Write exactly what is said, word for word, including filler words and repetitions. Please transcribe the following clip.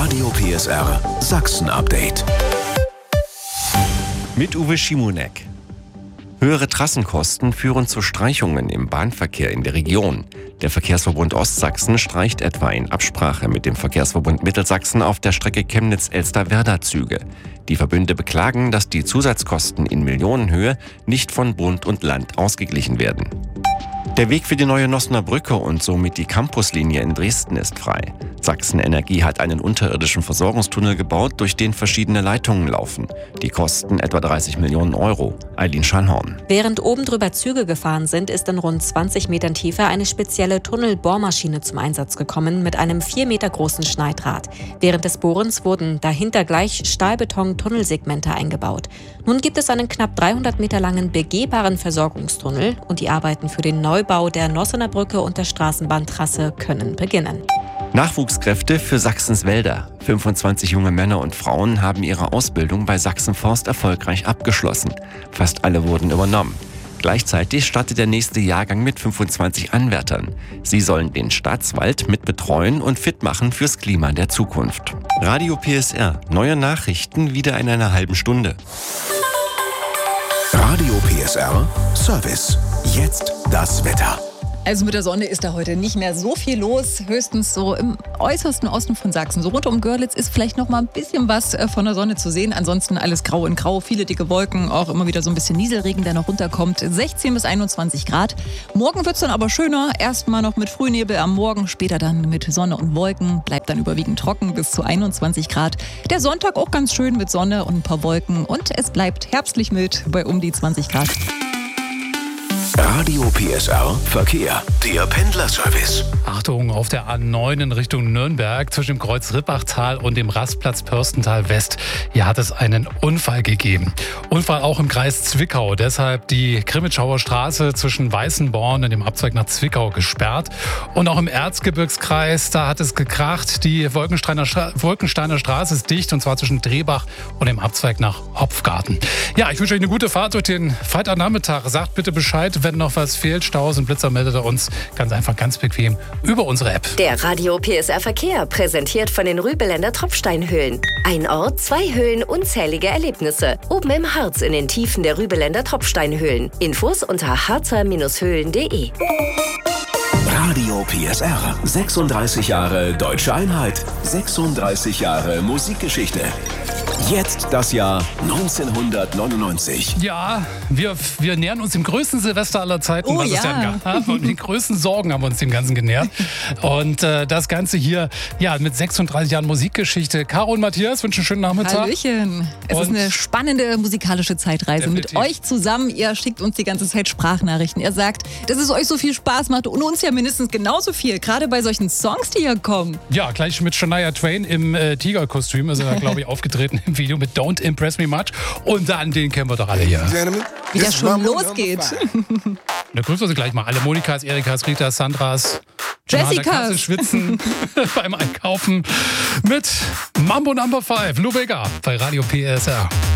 Radio P S R Sachsen-Update. Mit Uwe Schimonek. Höhere Trassenkosten führen zu Streichungen im Bahnverkehr in der Region. Der Verkehrsverbund Ostsachsen streicht etwa in Absprache mit dem Verkehrsverbund Mittelsachsen auf der Strecke Chemnitz-Elsterwerda Züge. Die Verbünde beklagen, dass die Zusatzkosten in Millionenhöhe nicht von Bund und Land ausgeglichen werden. Der Weg für die neue Nossener Brücke und somit die Campuslinie in Dresden ist frei. Sachsen Energie hat einen unterirdischen Versorgungstunnel gebaut, durch den verschiedene Leitungen laufen. Die kosten etwa dreißig Millionen Euro. Eileen Schallhorn. Während oben drüber Züge gefahren sind, ist in rund zwanzig Metern Tiefe eine spezielle Tunnelbohrmaschine zum Einsatz gekommen mit einem vier Meter großen Schneidrad. Während des Bohrens wurden dahinter gleich Stahlbeton-Tunnelsegmente eingebaut. Nun gibt es einen knapp dreihundert Meter langen begehbaren Versorgungstunnel und die Arbeiten für den Neubau der Nossener Brücke und der Straßenbahntrasse können beginnen. Nachwuchskräfte für Sachsens Wälder. fünfundzwanzig junge Männer und Frauen haben ihre Ausbildung bei Sachsen-Forst erfolgreich abgeschlossen. Fast alle wurden übernommen. Gleichzeitig startet der nächste Jahrgang mit fünfundzwanzig Anwärtern. Sie sollen den Staatswald mit betreuen und fit machen fürs Klima der Zukunft. Radio P S R. Neue Nachrichten wieder in einer halben Stunde. Radio P S R Service. Jetzt das Wetter. Also mit der Sonne ist da heute nicht mehr so viel los, höchstens so im äußersten Osten von Sachsen. So rund um Görlitz ist vielleicht noch mal ein bisschen was von der Sonne zu sehen. Ansonsten alles grau in grau, viele dicke Wolken, auch immer wieder so ein bisschen Nieselregen, der noch runterkommt. sechzehn bis einundzwanzig Grad. Morgen wird es dann aber schöner. Erstmal noch mit Frühnebel am Morgen, später dann mit Sonne und Wolken. Bleibt dann überwiegend trocken bis zu einundzwanzig Grad. Der Sonntag auch ganz schön mit Sonne und ein paar Wolken. Und es bleibt herbstlich mild bei um die zwanzig Grad. Radio P S R Verkehr, der Pendlerservice. Achtung, auf der A neun in Richtung Nürnberg zwischen dem Kreuz Rippachtal und dem Rastplatz Pörstental West. Hier hat es einen Unfall gegeben. Unfall auch im Kreis Zwickau. Deshalb die Grimmitschauer Straße zwischen Weißenborn und dem Abzweig nach Zwickau gesperrt. Und auch im Erzgebirgskreis, da hat es gekracht. Die Wolkensteiner, Stra- Wolkensteiner Straße ist dicht, und zwar zwischen Drehbach und dem Abzweig nach Hopfgarten. Ja, ich wünsche euch eine gute Fahrt durch den Freitagnachmittag. Sagt bitte Bescheid, wenn noch was fehlt. Staus und Blitzer meldet er uns ganz einfach, ganz bequem über unsere App. Der Radio P S R Verkehr, präsentiert von den Rübeländer Tropfsteinhöhlen. Ein Ort, zwei Höhlen, unzählige Erlebnisse. Oben im Harz in den Tiefen der Rübeländer Tropfsteinhöhlen. Infos unter harzer Höhlen punkt de. Radio P S R. sechsunddreißig Jahre Deutsche Einheit. sechsunddreißig Jahre Musikgeschichte. Jetzt das Jahr neunzehnhundertneunundneunzig. Ja, wir, wir nähern uns dem größten Silvester aller Zeiten, Oh was es ja. ja gab. Und den größten Sorgen haben wir uns dem Ganzen genähert. Und äh, das Ganze hier ja, mit sechsunddreißig Jahren Musikgeschichte. Caro und Matthias wünschen einen schönen Nachmittag. Hallöchen. Es Und ist eine spannende musikalische Zeitreise Definitiv. mit euch zusammen. Ihr schickt uns die ganze Zeit Sprachnachrichten. Ihr sagt, dass es euch so viel Spaß macht und uns ja mindestens genauso viel. Gerade bei solchen Songs, die hier kommen. Ja, gleich mit Shania Twain im äh, Tigerkostüm ist er, glaube ich, aufgetreten im Video mit Don't Impress Me Much. Und dann, den kennen wir doch alle hier. Wie das schon losgeht. Da grüßen wir sie gleich mal alle. Monikas, Erikas, Ritas, Sandras, Jessicas. an der Kasse schwitzen beim Einkaufen mit Mambo Number fünf, Lou Bega bei Radio P S R.